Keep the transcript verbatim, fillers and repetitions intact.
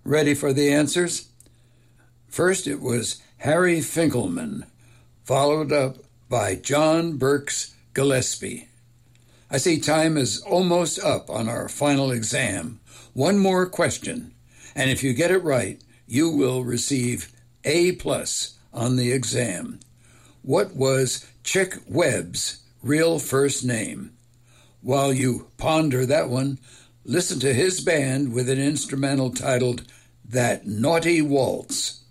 Ready for the answers? First, it was Harry Finkelman, followed up by John Burks Gillespie. I see time is almost up on our final exam. One more question, and if you get it right, you will receive A plus on the exam. What was Chick Webb's real first name? While you ponder that one, listen to his band with an instrumental titled That Naughty Waltz.